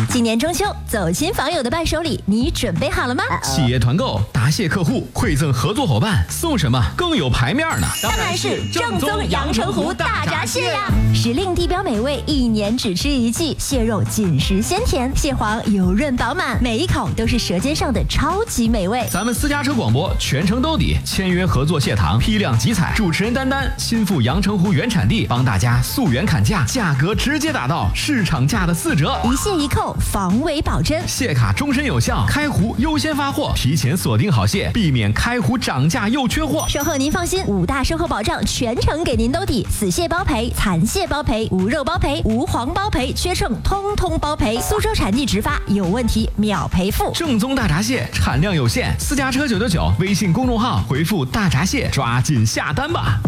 今年中秋，走亲访友的伴手礼，你准备好了吗？ 企业团购，答谢客户，馈赠合作伙伴，送什么更有排面呢？ 当然是正宗阳澄湖大闸蟹呀！时令地标美味，一年只吃一季，蟹肉紧实鲜甜，蟹黄油润饱满，每一口都是舌尖上的超级美味。 咱们私家车广播全程兜底，签约合作蟹塘，批量集采，主持人丹丹亲赴阳澄湖原产地，帮大家溯源砍价，价格直接打到市场价的4折， 一蟹一扣，防伪保真， 蟹卡终身有效，开湖优先发货，提前锁定好蟹，避免开湖涨价又缺货。 售后您放心，5大售后保障全程给您兜底，死蟹包赔，残蟹包赔，无肉包赔，无黄包赔，缺秤通通包赔。苏州产地直发，有问题秒赔付。 正宗大闸蟹产量有限，私家车999微信公众号回复大闸蟹，抓紧下单吧。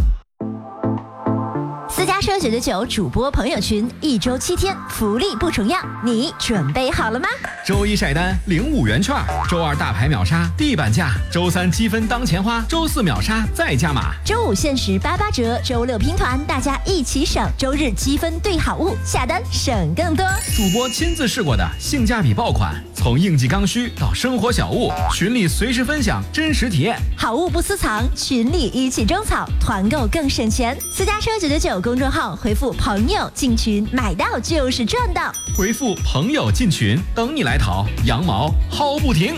私家车999主播朋友群，1周7天，福利不重样，你准备好了吗？ 周1晒单领5元券，周2大牌秒杀地板价，周3积分当钱花，周4秒杀再加码， 周5限时88折，周6拼团，大家一起省，周日积分兑好物，下单省更多。 主播亲自试过的性价比爆款，从应季刚需到生活小物，群里随时分享真实体验， 好物不私藏，群里一起种草，团购更省钱。私家车999公众号回复朋友进群，买到就是赚到， 回复朋友进群，等你来淘，羊毛薅不停。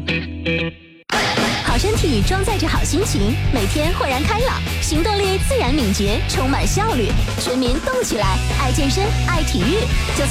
好身体装载着好心情，每天豁然开朗，行动力自然敏捷，充满效率，全民动起来，爱健身爱体育，就